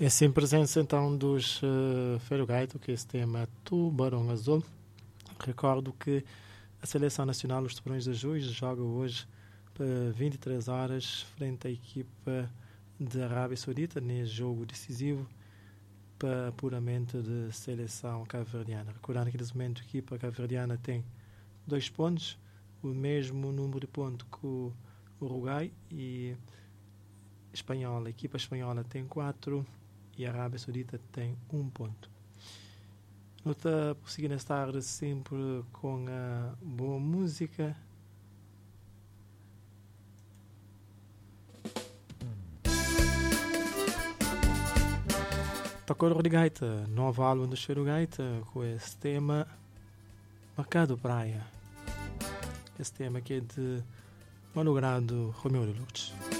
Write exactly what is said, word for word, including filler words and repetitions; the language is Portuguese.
É assim presença então dos uh, Ferogaito, que esse tema Tubarão Azul. Recordo que a Seleção Nacional dos Tubarões Azuis joga hoje para vinte e três horas frente à equipa da Arábia Saudita, nesse jogo decisivo para puramente de seleção cabo-verdiana. Recordando que nesse momento a equipa cabo-verdiana tem dois pontos, o mesmo número de pontos que o Uruguai, e espanhola, a equipa espanhola tem quatro e a Arábia Saudita tem um ponto. Nota prosseguir nesta tarde sempre com a boa música. Tocou de gaita, novo álbum do Cheiro Gaita, com esse tema Mercado Praia. Esse tema que é de malogrado Romeu de Lourdes.